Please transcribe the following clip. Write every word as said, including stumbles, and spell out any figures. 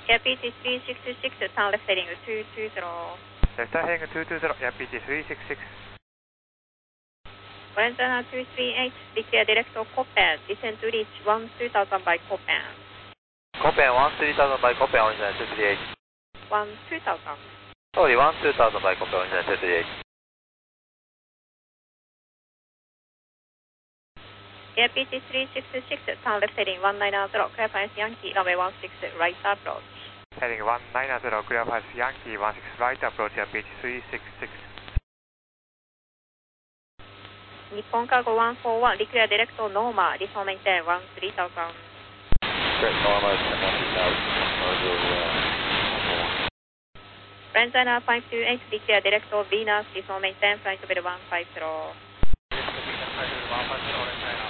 Air P T three six six, turn left heading two two zero. Left heading two two zero, Air P T three six six. Valentana two three eight, declare direct to Copen, descend to reach one two thousand by Copen. Copen one three thousand by Copen, original two three eight. one two thousand. Sorry, one two thousand by Copen, original two three eight. Air P T three six six, turn left heading one nine zero, clear finance Yankee, runway one six, right approach. Heading one nine zero, clear finance Yankee, one six right approach, Air P T three six six. Nippon Cargo one four one, declare direct to Norma, this will maintain one three thousand. Direct Norma, one three thousand. Valentana five two eight, declare direct to Venus, this will maintain flight level one five zero. Flight level one five zero,